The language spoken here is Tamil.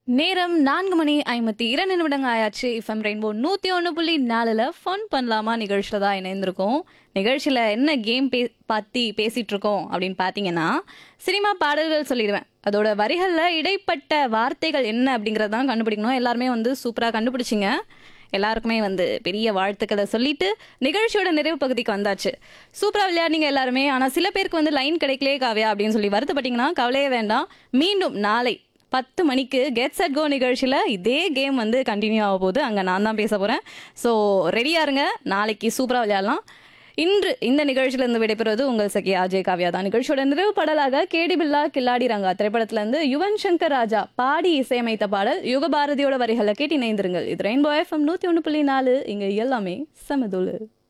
நேரம் 4:52 ஆயாச்சு. எஃப்எம் ரெயின்போ 101.4ல ஃபன் பண்ணலாமா நிகழ்ச்சியில தான் இணைந்திருக்கோம். நிகழ்ச்சியில என்ன கேம் பத்தி பேசிட்டு இருக்கோம் அப்படின்னு பார்த்தீங்கன்னா, சினிமா பாடல்கள் சொல்லிடுவேன். அதோட வரிகள்ல இடைப்பட்ட வார்த்தைகள் என்ன அப்படிங்கிறத தான் கண்டுபிடிக்கணும். எல்லாருமே சூப்பரா கண்டுபிடிச்சிங்க. எல்லாருக்குமே பெரிய வாழ்த்துக்களை சொல்லிட்டு நிகழ்ச்சியோட நிறைவு பகுதிக்கு வந்தாச்சு. சூப்பரா விளையாடுனீங்க எல்லாருமே. ஆனா சில பேருக்கு லைன் கிடைக்கலையே காவ்யா அப்படின்னு சொல்லி வருத்தப்பட்டீங்கன்னா கவலையே வேண்டாம். மீண்டும் நாளை 10 மணிக்கு கெட் செட் கோ நிகழ்ச்சியில் இதே கேம் கண்டினியூ ஆக போகுது. அங்கே நான் தான் பேச போகிறேன். ஸோ ரெடியாக இருங்க, நாளைக்கு சூப்பராக விளையாடலாம். இன்று இந்த நிகழ்ச்சியிலிருந்து விடைபெறுவது உங்கள் சகி அஜய் காவ்யா தான். நிகழ்ச்சியோட நிறைவு பாடலாக கேடி பில்லா கில்லாடி ரங்கா திரைப்படத்திலிருந்து யுவன் சங்கர் ராஜா பாடி இசையமைத்த பாடல் யுகபாரதியோட வரிகளை கேட்டு இணைந்திருங்கள். இது ரெயின்போ எஃப்எம் 101.4. இங்கே எல்லாமே சமதுளு.